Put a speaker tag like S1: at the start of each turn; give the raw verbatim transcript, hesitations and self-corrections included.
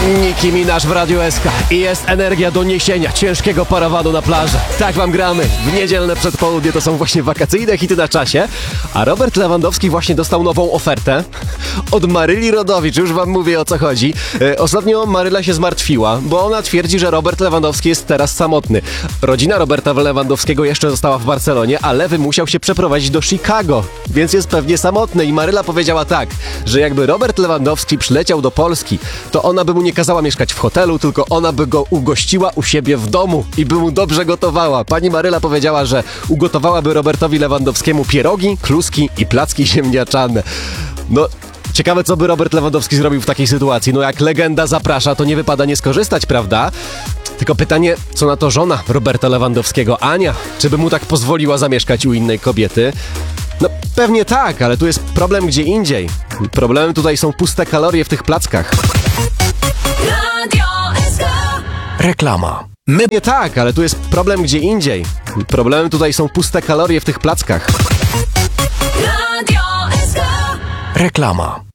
S1: Nicki Minaj w Radiu S K i jest energia do niesienia ciężkiego parawanu na plażę. Tak wam gramy. W niedzielne przedpołudnie to są właśnie wakacyjne hity na czasie, a Robert Lewandowski właśnie dostał nową ofertę od Maryli Rodowicz. Już wam mówię, o co chodzi. E, ostatnio Maryla się zmartwiła, bo ona twierdzi, że Robert Lewandowski jest teraz samotny. Rodzina Roberta Lewandowskiego jeszcze została w Barcelonie, a Lewy musiał się przeprowadzić do Chicago, więc jest pewnie samotny. I Maryla powiedziała tak, że jakby Robert Lewandowski przyleciał do Polski, to ona by mu nie kazała mieszkać w hotelu, tylko ona by go ugościła u siebie w domu i by mu dobrze gotowała. Pani Maryla powiedziała, że ugotowałaby Robertowi Lewandowskiemu pierogi, kluski i placki ziemniaczane. No, ciekawe, co by Robert Lewandowski zrobił w takiej sytuacji. No, jak legenda zaprasza, to nie wypada nie skorzystać, prawda? Tylko pytanie, co na to żona Roberta Lewandowskiego, Ania? Czy by mu tak pozwoliła zamieszkać u innej kobiety? No, pewnie tak, ale tu jest problem gdzie indziej. Problemem tutaj są puste kalorie w tych plackach.
S2: Radio S K.
S3: Reklama.
S1: My nie tak, ale tu jest problem gdzie indziej. Problemem tutaj są puste kalorie w tych plackach.
S2: Radio S K.
S3: Reklama.